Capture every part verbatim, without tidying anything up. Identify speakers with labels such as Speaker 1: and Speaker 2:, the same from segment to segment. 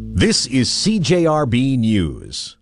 Speaker 1: This is C J R B News.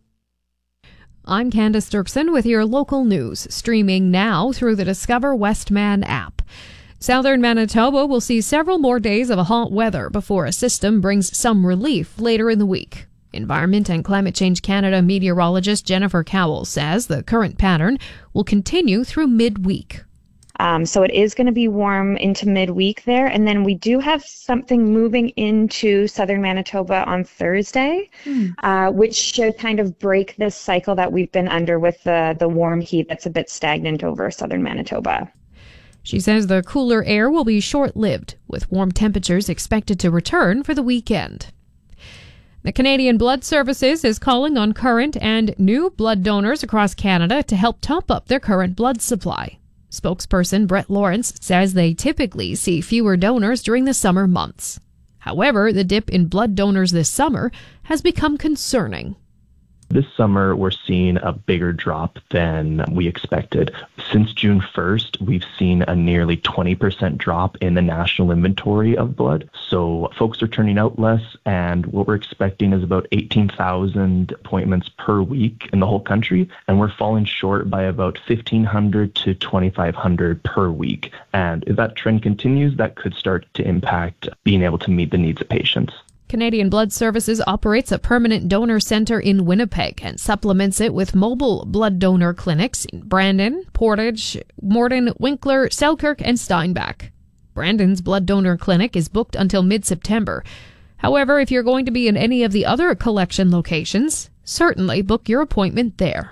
Speaker 2: I'm Candace Dirksen with your local news, streaming now through the Discover Westman app. Southern Manitoba will see several more days of hot weather before a system brings some relief later in the week. Environment and Climate Change Canada meteorologist Jennifer Cowell says the current pattern will continue through midweek.
Speaker 3: Um, so it is going to be warm into midweek there. And then we do have something moving into southern Manitoba on Thursday, mm. uh, which should kind of break this cycle that we've been under with the, the warm heat that's a bit stagnant over southern Manitoba.
Speaker 2: She says the cooler air will be short-lived, with warm temperatures expected to return for the weekend. The Canadian Blood Services is calling on current and new blood donors across Canada to help top up their current blood supply. Spokesperson Brett Lawrence says they typically see fewer donors during the summer months. However, the dip in blood donors this summer has become concerning.
Speaker 4: This summer, we're seeing a bigger drop than we expected. Since June first, we've seen a nearly twenty percent drop in the national inventory of blood. So folks are turning out less, and what we're expecting is about eighteen thousand appointments per week in the whole country, and we're falling short by about fifteen hundred to twenty-five hundred per week. And if that trend continues, that could start to impact being able to meet the needs of patients.
Speaker 2: Canadian Blood Services operates a permanent donor center in Winnipeg and supplements it with mobile blood donor clinics in Brandon, Portage, Morden, Winkler, Selkirk, and Steinbach. Brandon's blood donor clinic is booked until mid-September. However, if you're going to be in any of the other collection locations, certainly book your appointment there.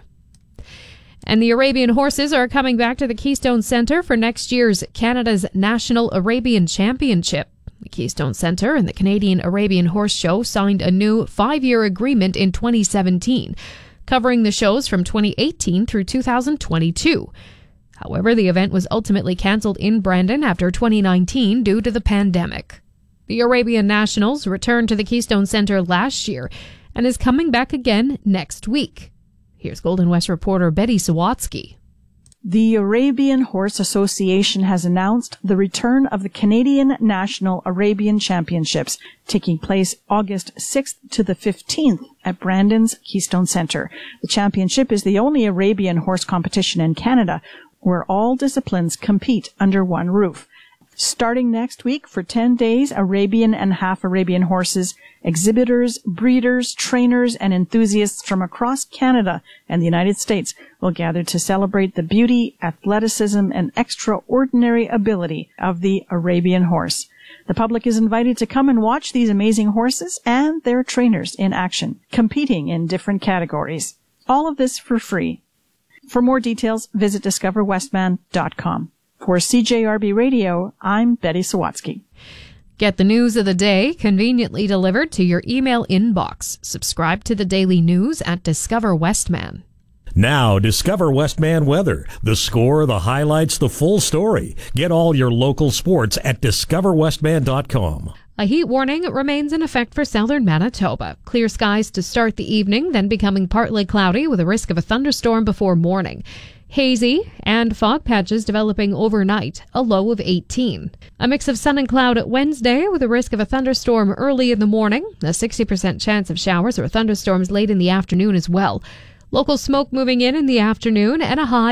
Speaker 2: And the Arabian horses are coming back to the Keystone Centre for next year's Canada's National Arabian Championship. The Keystone Centre and the Canadian Arabian Horse Show signed a new five-year agreement in twenty seventeen, covering the shows from twenty eighteen through two thousand twenty-two. However, the event was ultimately cancelled in Brandon after twenty nineteen due to the pandemic. The Arabian Nationals returned to the Keystone Centre last year and is coming back again next week. Here's Golden West reporter Betty Sawatsky.
Speaker 5: The Arabian Horse Association has announced the return of the Canadian National Arabian Championships, taking place August sixth to the fifteenth at Brandon's Keystone Centre. The championship is the only Arabian horse competition in Canada where all disciplines compete under one roof. Starting next week for ten days, Arabian and half-Arabian horses, exhibitors, breeders, trainers, and enthusiasts from across Canada and the United States will gather to celebrate the beauty, athleticism, and extraordinary ability of the Arabian horse. The public is invited to come and watch these amazing horses and their trainers in action, competing in different categories. All of this for free. For more details, visit discover westman dot com. For C J R B Radio, I'm Betty Sawatsky.
Speaker 2: Get the news of the day conveniently delivered to your email inbox. Subscribe to the daily news at Discover Westman.
Speaker 6: Now, Discover Westman weather. The score, the highlights, the full story. Get all your local sports at discover westman dot com.
Speaker 2: A heat warning remains in effect for southern Manitoba. Clear skies to start the evening, then becoming partly cloudy with a risk of a thunderstorm before morning. Hazy and fog patches developing overnight, a low of eighteen. A mix of sun and cloud at Wednesday with a risk of a thunderstorm early in the morning, a sixty percent chance of showers or thunderstorms late in the afternoon as well. Local smoke moving in in the afternoon and a high